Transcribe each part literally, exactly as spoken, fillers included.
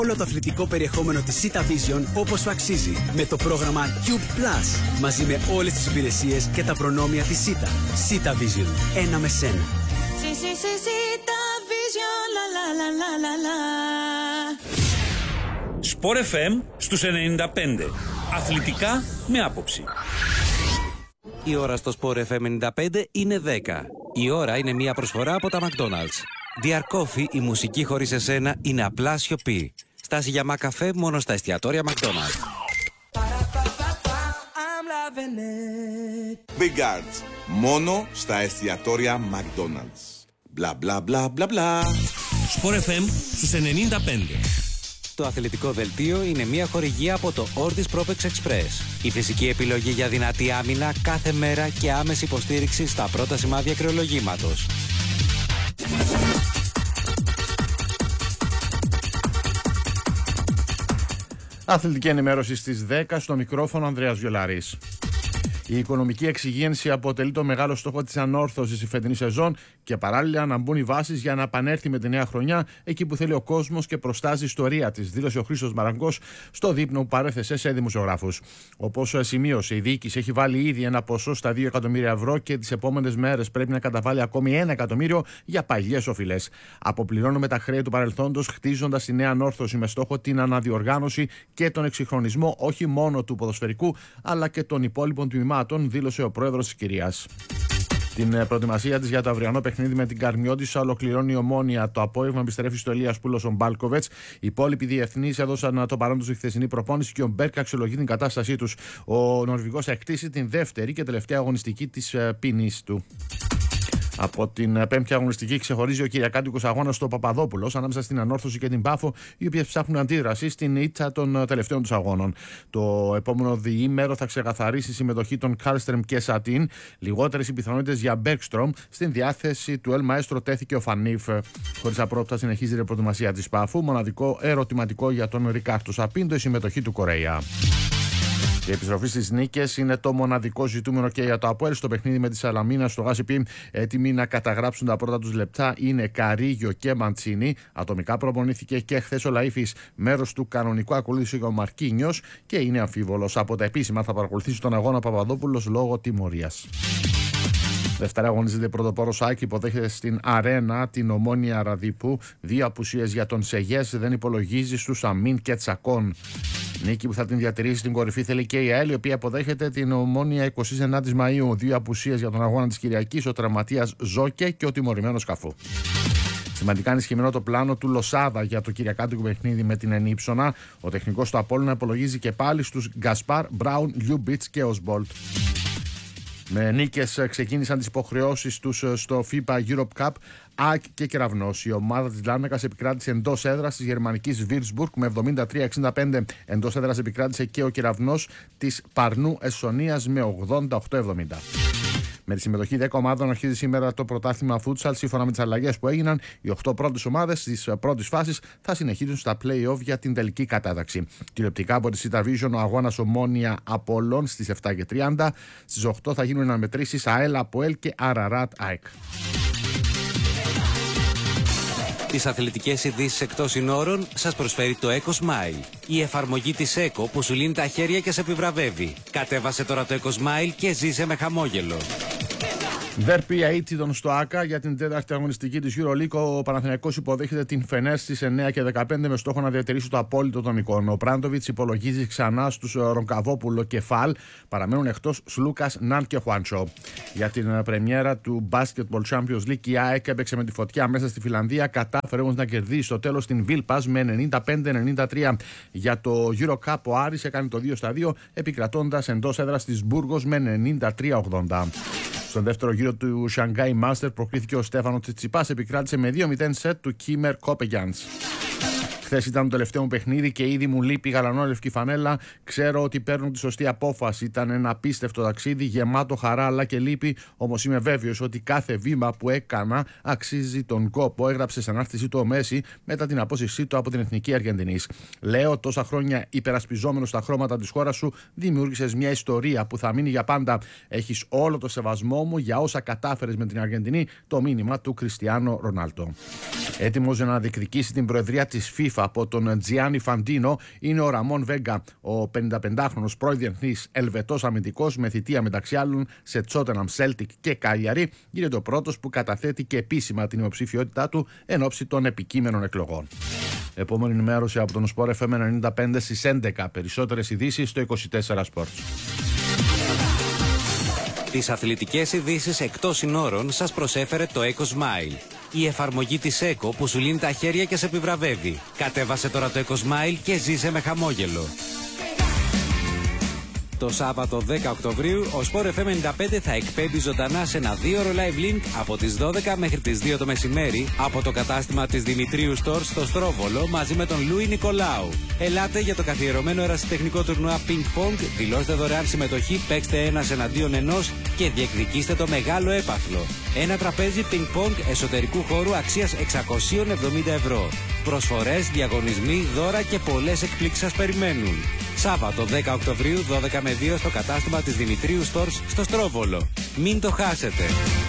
Όλο το αθλητικό περιεχόμενο της Sita Vision όπως σου αξίζει με το πρόγραμμα Cube Plus μαζί με όλες τις υπηρεσίες και τα προνόμια της Sita. Sita Vision. Ένα με σένα. Sita Vision. La la la la la la. Sport εφ εμ στους ενενήντα πέντε. Αθλητικά με άποψη. Η ώρα στο Sport εφ εμ ενενήντα πέντε είναι δέκα. Η ώρα είναι μια προσφορά από τα McDonald's. Dear Coffee, η μουσική χωρίς εσένα είναι απλά σιωπή. Στάση για μακαφέ μόνο στα εστιατόρια McDonald's. Big Arts, μόνο στα εστιατόρια McDonald's. Μπλα μπλα μπλα μπλα μπλα. Sport εφ εμ στους ενενήντα πέντε. Το αθλητικό δελτίο είναι μια χορηγία από το Ortis Propex Express. Η φυσική επιλογή για δυνατή άμυνα κάθε μέρα και άμεση υποστήριξη στα πρώτα σημάδια κρεολογήματος. Αθλητική ενημέρωση στις δέκα, στο μικρόφωνο Ανδρέας Βιολαρής. Η οικονομική εξυγίανση αποτελεί το μεγάλο στόχο της ανόρθωσης στη φετινή σεζόν και παράλληλα να μπουν οι βάσεις για να επανέλθει με τη νέα χρονιά εκεί που θέλει ο κόσμος και προστάζει η ιστορία της, δήλωσε ο Χρήστος Μαραγκός στο δείπνο που παρέθεσε σε δημοσιογράφους. Όπως σημείωσε, η διοίκηση έχει βάλει ήδη ένα ποσό στα δύο εκατομμύρια ευρώ και τις επόμενες μέρες πρέπει να καταβάλει ακόμη ένα εκατομμύριο για παλιές οφειλές. Αποπληρώνουμε τα χρέη του παρελθόντος, χτίζοντας τη νέα ανόρθωση με στόχο την αναδιοργάνωση και τον εξυγχρονισμό όχι μόνο του ποδοσφαιρικού αλλά και των υπόλοιπων τμήματων, δήλωσε ο πρόεδρος της κυρίας. Την προετοιμασία της για το αυριανό παιχνίδι με την Καρμιώτισσα ολοκληρώνει η Ομόνοια. Το απόγευμα επιστρέφει στο Ηλίας Πούλος ο Μπάλκοβετς. Οι υπόλοιποι διεθνείς έδωσαν το παρόν τους στη χθεσινή προπόνηση και ο Μπέρκ αξιολογεί την κατάστασή τους. Ο Νορβηγός θα εκτίσει την δεύτερη και τελευταία αγωνιστική της ποινής του. Από την πέμπτη αγωνιστική ξεχωρίζει ο κυριακάτικος αγώνας στο Παπαδόπουλος ανάμεσα στην Ανόρθωση και την Πάφο, οι οποίες ψάχνουν αντίδραση στην ήττα των τελευταίων τους αγώνων. Το επόμενο διήμερο θα ξεκαθαρίσει η συμμετοχή των Κάλστρεμ και Σατίν. Λιγότερες οι πιθανότητες για Μπέρκστρομ. Στην διάθεση του Ελ Μαέστρο τέθηκε ο Φανίφ. Χωρίς απρόπτα συνεχίζει η προετοιμασία της Πάφου. Μοναδικό ερωτηματικό για τον Ρικάρτο Σαπίντο η συμμετοχή του Κορέα. Η επιστροφή στις νίκες είναι το μοναδικό ζητούμενο και για το ΑΠΟΕΛ στο παιχνίδι με τη Σαλαμίνα στο Γάσιπι. Έτοιμοι να καταγράψουν τα πρώτα τους λεπτά είναι Καρίγιο και Μαντσίνη. Ατομικά προπονήθηκε και χθες ο Λαΐφης. Μέρος του κανονικού ακολούθησε ο Μαρκίνιος και είναι αμφίβολος. Από τα επίσημα θα παρακολουθήσει τον αγώνα Παπαδόπουλος λόγω τιμωρίας. Δευτέρα αγωνίζεται πρωτοπόρος Άκη, υποδέχεται στην Αρένα την Ομόνοια Ραδίπου. Δύο απουσίες για τον Σεγές, δεν υπολογίζει στους Αμίν και Τσακών. Νίκη που θα την διατηρήσει στην κορυφή θέλει και η ΑΕΛ, η οποία αποδέχεται την Ομόνοια εικοστή ενάτη Μαΐου. Δύο απουσίες για τον αγώνα της Κυριακής, ο τραυματίας Ζόκε και ο τιμωρημένος Καφού. Σημαντικά ενισχυμένο το πλάνο του Λοσάδα για το κυριακάτικο παιχνίδι με την Ενίψωνα. Ο τεχνικός του Απόλλωνα υπολογίζει και πάλι στους Γκασπάρ, Μπράουν, Λιούμπιτς και Οσμπολτ. Με νίκες ξεκίνησαν τις υποχρεώσεις τους στο FIFA Europe Cup. ΑΕΚ και Κεραυνός. Η ομάδα της Λάρνακας επικράτησε εντός έδρας της γερμανικής Würzburg με εβδομήντα τρία εξήντα πέντε. Εντός έδρας επικράτησε και ο Κεραυνός της Παρνού Εσσονίας με ογδόντα οκτώ εβδομήντα. Με τη συμμετοχή δέκα ομάδων αρχίζει σήμερα το πρωτάθλημα φούτσαλ. Σύμφωνα με τις αλλαγές που έγιναν, οι οκτώ πρώτες ομάδες της πρώτης φάσης θα συνεχίσουν στα play-off για την τελική κατάταξη. Τηλεοπτικά από τη Sita Vision ο αγώνας Ομόνοια Απόλλων στις επτά και τριάντα. Στις οκτώ θα γίνουν αναμετρήσεις ΑΕΛ Αποέλ και Αραράτ ΑΕΚ. Τις αθλητικές ειδήσεις εκτός συνόρων σας προσφέρει το EcoSmile. Η εφαρμογή της Eco που σου λύνει τα χέρια και σε επιβραβεύει. Κατέβασε τώρα το EcoSmile και ζήσε με χαμόγελο. Δέρπι αίτητον στο ΆΚΑ για την τέταρτη αγωνιστική της EuroLeague. Ο Παναθηναϊκός υποδέχεται την Φενέρ στις εννέα και δεκαπέντε με στόχο να διατηρήσει το απόλυτο των εικόνων. Ο Πράντοβιτς υπολογίζει ξανά στους Ρονκαβόπουλο και Φαλ. Παραμένουν εκτός Σλούκας, Ναν και Χουάντσο. Για την πρεμιέρα του Basketball Champions League η ΑΕΚ έπαιξε με τη φωτιά μέσα στη Φιλανδία. Κατάφερε όμως να κερδίσει στο τέλος την Vilpas με ενενήντα πέντε ενενήντα τρία. Για το EuroCup ο Άρης έκανε το δύο στα δύο επικρατώντας εντός έδρας της Μπούργος με ενενήντα τρία ογδόντα. Στον δεύτερο γύρο του Shanghai Master προκρίθηκε ο Στέφανο Τσιτσιπάς, επικράτησε με δύο μηδέν σετ του Κίμερ Κόπεγιαντς. Χθες ήταν το τελευταίο μου παιχνίδι και ήδη μου λείπει η γαλανόλευκη φανέλα. Ξέρω ότι παίρνω τη σωστή απόφαση. Ήταν ένα απίστευτο ταξίδι, γεμάτο χαρά αλλά και λύπη. Όμως είμαι βέβαιος ότι κάθε βήμα που έκανα αξίζει τον κόπο. Έγραψε σε ανάρτησή του ο Μέση μετά την απόσυρσή του από την Εθνική Αργεντινής. Λέω, τόσα χρόνια υπερασπιζόμενο στα χρώματα της χώρας σου, δημιούργησες μια ιστορία που θα μείνει για πάντα. Έχεις όλο το σεβασμό μου για όσα κατάφερες με την Αργεντινή. Το μήνυμα του Κριστιάνο Ρονάλντο. Έτοιμος να διεκδικήσει την προεδρία της FIFA από τον Τζιάννη Φαντίνο είναι ο Ραμόν Βέγκα, ο πενηνταπεντάχρονος πρώην διεθνής Ελβετός αμυντικός με θητεία μεταξύ άλλων σε Τσότεναμ, Σέλτικ και Κάλιαρη. Γίνεται ο πρώτος που καταθέτει και επίσημα την υποψηφιότητά του εν ώψη των επικείμενων εκλογών. Επόμενη ενημέρωση από τον Sport εφ εμ ενενήντα πέντε στις έντεκα. Περισσότερες ειδήσεις στο είκοσι τέσσερα Sports. Τις αθλητικές ειδήσεις εκτός συνόρων σας προσέφερε το EcoSmile. Η εφαρμογή της Eco που σου λύνει τα χέρια και σε επιβραβεύει. Κατέβασε τώρα το EcoSmile και ζήσε με χαμόγελο. Το Σάββατο δέκα Οκτωβρίου ο Sport εφ εμ ενενήντα πέντε θα εκπέμπει ζωντανά σε ένα δύο ώρο live link από τις δώδεκα μέχρι τις δύο το μεσημέρι από το κατάστημα της Δημητρίου Stores στο Στρόβολο μαζί με τον Λούι Νικολάου. Ελάτε για το καθιερωμένο ερασιτεχνικό τουρνουά Ping Pong, δηλώστε δωρεάν συμμετοχή, παίξτε ένας εναντίον ενός και διεκδικήστε το μεγάλο έπαθλο. Ένα τραπέζι Ping Pong εσωτερικού χώρου αξίας εξακόσια εβδομήντα ευρώ. Προσφορές, διαγωνισμοί, δώρα και πολλές εκπλήξεις σας περιμένουν. Σάββατο δέκα Οκτωβρίου δώδεκα με δύο στο κατάστημα της Δημητρίου Stores στο Στρόβολο. Μην το χάσετε!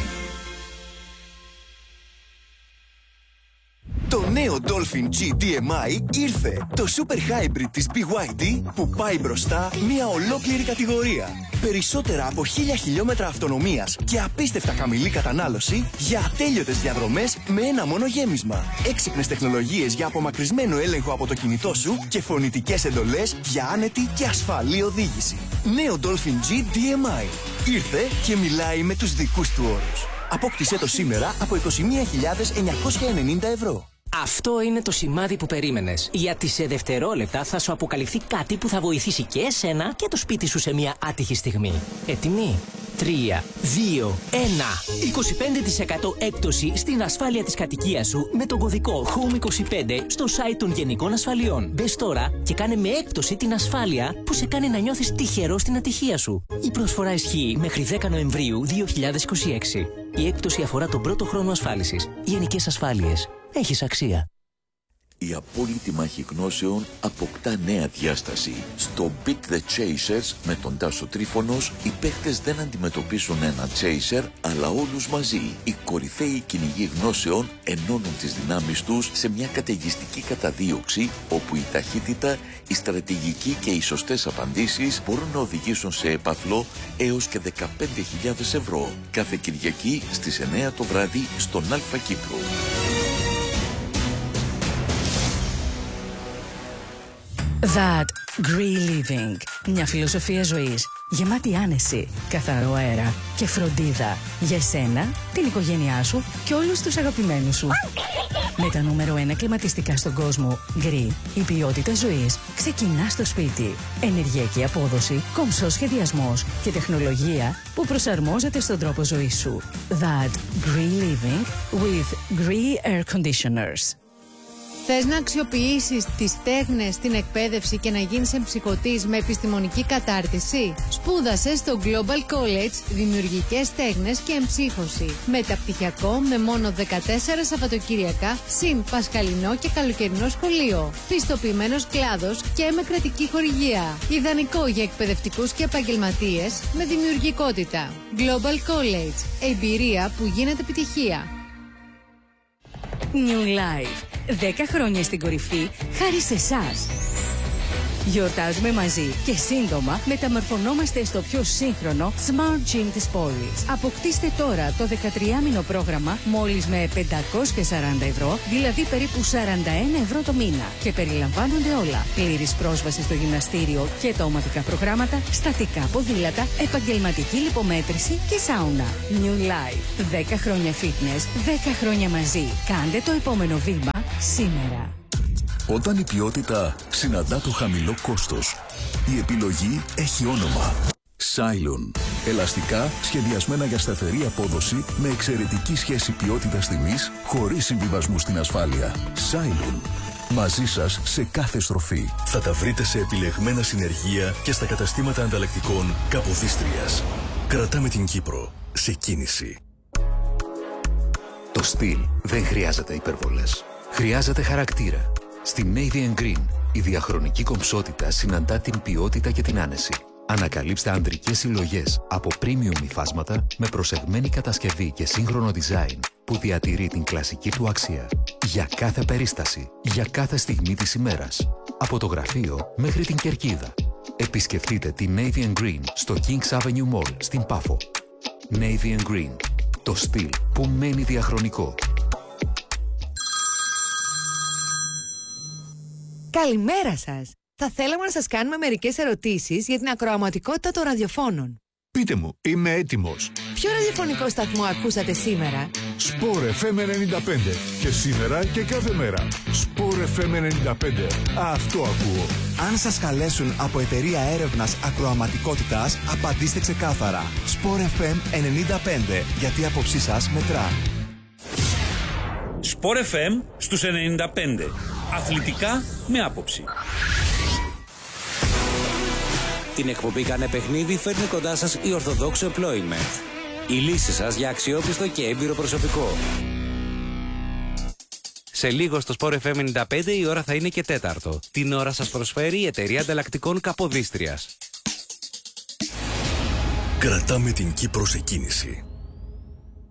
Το νέο Dolphin τζι ντι εμ άι ήρθε. Το Super Hybrid της μπι γουάι ντι που πάει μπροστά μια ολόκληρη κατηγορία. Περισσότερα από χίλια χιλιόμετρα αυτονομίας και απίστευτα χαμηλή κατανάλωση για ατέλειωτες διαδρομές με ένα μόνο γέμισμα. Έξυπνες τεχνολογίες για απομακρυσμένο έλεγχο από το κινητό σου και φωνητικές εντολές για άνετη και ασφαλή οδήγηση. Νέο Dolphin τζι ντι εμ άι. Ήρθε και μιλάει με τους δικούς του όρους. Απόκτησέ το σήμερα από είκοσι μία χιλιάδες εννιακόσια ενενήντα ευρώ. Αυτό είναι το σημάδι που περίμενες. Γιατί σε δευτερόλεπτα θα σου αποκαλυφθεί κάτι που θα βοηθήσει και εσένα και το σπίτι σου σε μια άτυχη στιγμή. Έτοιμοι? τρία, δύο, ένα. είκοσι πέντε τοις εκατό έκπτωση στην ασφάλεια της κατοικίας σου με τον κωδικό χόουμ είκοσι πέντε στο site των Γενικών Ασφαλιών. Μπες τώρα και κάνε με έκπτωση την ασφάλεια που σε κάνει να νιώθεις τυχερό στην ατυχία σου. Η προσφορά ισχύει μέχρι δέκα Νοεμβρίου δύο χιλιάδες είκοσι έξι. Η έκπτωση αφορά τον πρώτο χρόνο ασφάλισης. Γενικές Ασφάλειες. Έχεις αξία. Η απόλυτη μάχη γνώσεων αποκτά νέα διάσταση. Στο Beat the Chasers με τον Τάσο Τρίφωνος, οι παίχτες δεν αντιμετωπίσουν ένα chaser, αλλά όλους μαζί. Οι κορυφαίοι κυνηγοί γνώσεων ενώνουν τις δυνάμεις τους σε μια καταιγιστική καταδίωξη, όπου η ταχύτητα, η στρατηγική και οι σωστές απαντήσεις μπορούν να οδηγήσουν σε έπαθλο έως και δεκαπέντε χιλιάδες ευρώ. Κάθε Κυριακή στις εννιά το βράδυ στον Αλφα Κύπρο. That Green Living. Μια φιλοσοφία ζωής γεμάτη άνεση, καθαρό αέρα και φροντίδα για εσένα, την οικογένειά σου και όλους τους αγαπημένους σου. Με τα νούμερο ένα κλιματιστικά στον κόσμο, Green, η ποιότητα ζωής ξεκινά στο σπίτι. Ενεργειακή απόδοση, κομψός σχεδιασμός και τεχνολογία που προσαρμόζεται στον τρόπο ζωής σου. That Green Living with Green Air Conditioners. Θες να αξιοποιήσεις τις τέχνες στην εκπαίδευση και να γίνεις εμψυχωτής με επιστημονική κατάρτιση? Σπούδασε στο Global College Δημιουργικές Τέχνες και Εμψύχωση. Μεταπτυχιακό με μόνο δεκατέσσερα Σαββατοκύριακα, συν πασχαλινό και καλοκαιρινό σχολείο. Πιστοποιημένος κλάδος και με κρατική χορηγία. Ιδανικό για εκπαιδευτικούς και επαγγελματίες με δημιουργικότητα. Global College. Εμπειρία που γίνεται επιτυχία. New Life. δέκα χρόνια στην κορυφή χάρη σε εσάς. Γιορτάζουμε μαζί και σύντομα μεταμορφωνόμαστε στο πιο σύγχρονο Smart Gym της πόλης. Αποκτήστε τώρα το δεκατριάμηνο πρόγραμμα μόλις με πεντακόσια σαράντα ευρώ, δηλαδή περίπου σαράντα ένα ευρώ το μήνα. Και περιλαμβάνονται όλα. Πλήρης πρόσβαση στο γυμναστήριο και τα ομαδικά προγράμματα, στατικά ποδήλατα, επαγγελματική λιπομέτρηση και σάουνα. New Life. δέκα χρόνια fitness, δέκα χρόνια μαζί. Κάντε το επόμενο βήμα σήμερα. Όταν η ποιότητα συναντά το χαμηλό κόστος, η επιλογή έχει όνομα. Cylon. Ελαστικά σχεδιασμένα για σταθερή απόδοση με εξαιρετική σχέση ποιότητας-τιμής χωρίς συμβιβασμού στην ασφάλεια. Cylon. Μαζί σας σε κάθε στροφή. Θα τα βρείτε σε επιλεγμένα συνεργεία και στα καταστήματα ανταλλακτικών Καποδίστριας. Κρατάμε την Κύπρο σε κίνηση. Το στυλ δεν χρειάζεται υπερβολές. Χρειάζεται χαρακτήρα. Στη Navy and Green, η διαχρονική κομψότητα συναντά την ποιότητα και την άνεση. Ανακαλύψτε ανδρικές συλλογές από premium υφάσματα με προσεγμένη κατασκευή και σύγχρονο design που διατηρεί την κλασική του αξία. Για κάθε περίσταση, για κάθε στιγμή της ημέρας. Από το γραφείο μέχρι την κερκίδα. Επισκεφτείτε τη Navy and Green στο Kings Avenue Mall στην Πάφο. Navy and Green. Το στυλ που μένει διαχρονικό. Καλημέρα σας. Θα θέλαμε να σας κάνουμε μερικές ερωτήσεις για την ακροαματικότητα των ραδιοφώνων. Πείτε μου, είμαι έτοιμος. Ποιο ραδιοφωνικό σταθμό ακούσατε σήμερα? Sport εφ εμ ενενήντα πέντε. Και σήμερα και κάθε μέρα. Sport εφ εμ ενενήντα πέντε. Αυτό ακούω. Αν σας καλέσουν από εταιρεία έρευνας ακροαματικότητας, απαντήστε ξεκάθαρα. Sport εφ εμ ενενήντα πέντε. Γιατί η άποψή σας μετρά. Sport εφ εμ στους ενενήντα πέντε. Αθλητικά με άποψη. Την εκπομπή «Κάνε παιχνίδι» φέρνει κοντά σας η Orthodox Employment. Η λύση σας για αξιόπιστο και έμπειρο προσωπικό. Σε λίγο στο Sport εφ εμ ενενήντα πέντε η ώρα θα είναι και τέταρτο. Την ώρα σας προσφέρει η εταιρεία ανταλλακτικών Καποδίστριας. Κρατάμε την Κύπρο σε κίνηση.